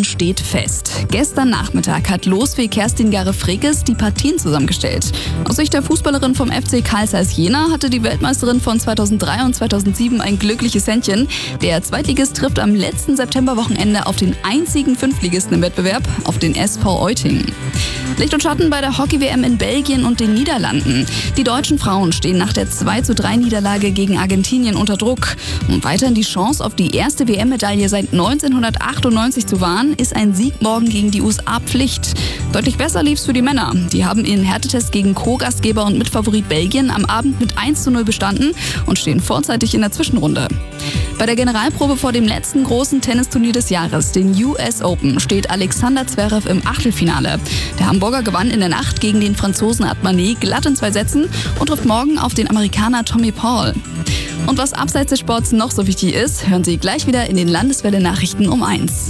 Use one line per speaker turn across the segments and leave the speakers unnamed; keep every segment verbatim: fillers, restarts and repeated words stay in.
Plan steht fest. Gestern Nachmittag hat Losfee Kerstin Garre-Frekes die Partien zusammengestellt. Aus Sicht der Fußballerin vom F C Carl Zeiss Jena hatte die Weltmeisterin von zweitausenddrei und zweitausendsieben ein glückliches Händchen. Der Zweitligist trifft am letzten Septemberwochenende auf den einzigen Fünftligisten im Wettbewerb, auf den S V Euting. Licht und Schatten bei der Hockey-W M in Belgien und den Niederlanden. Die deutschen Frauen stehen nach der zwei zu drei Niederlage gegen Argentinien unter Druck. Um weiterhin die Chance auf die erste W M-Medaille seit neunzehnhundertachtundneunzig zu wahren, ist ein Sieg morgen gegen die U S A Pflicht. Deutlich besser lief's für die Männer. Die haben ihren Härtetest gegen Co-Gastgeber und Mitfavorit Belgien am Abend mit eins zu null bestanden und stehen vorzeitig in der Zwischenrunde. Bei der Generalprobe vor dem letzten großen Tennisturnier des Jahres, den U S Open, steht Alexander Zverev im Achtelfinale. Der Hamburger gewann in der Nacht gegen den Franzosen Atmanet glatt in zwei Sätzen und trifft morgen auf den Amerikaner Tommy Paul. Und was abseits des Sports noch so wichtig ist, hören Sie gleich wieder in den Landeswelle-Nachrichten um eins.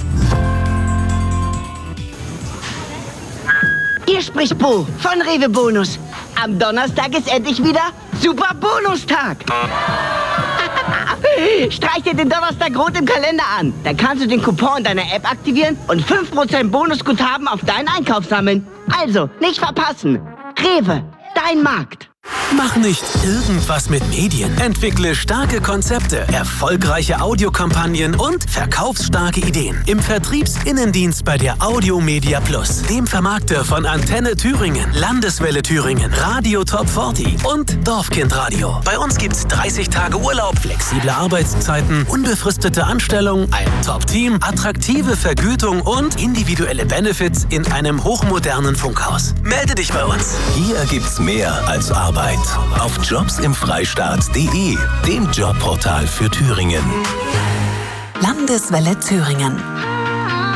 Hier spricht Bo von Rewe Bonus. Am Donnerstag ist endlich wieder Super Bonustag. Streich dir den Donnerstag rot im Kalender an. Dann kannst du den Coupon in deiner App aktivieren und fünf Prozent Bonusguthaben auf deinen Einkauf sammeln. Also, nicht verpassen. Rewe, dein Markt.
Mach nicht irgendwas mit Medien. Entwickle starke Konzepte, erfolgreiche Audiokampagnen und verkaufsstarke Ideen. Im Vertriebsinnendienst bei der Audio Media Plus, dem Vermarkter von Antenne Thüringen, Landeswelle Thüringen, Radio Top vierzig und Dorfkind Radio. Bei uns gibt's dreißig Tage Urlaub, flexible Arbeitszeiten, unbefristete Anstellung, ein Top-Team, attraktive Vergütung und individuelle Benefits in einem hochmodernen Funkhaus. Melde dich bei uns.
Hier gibt's mehr als Arbeit. Auf jobs im freistaat punkt de, dem Jobportal für Thüringen.
Landeswelle Thüringen.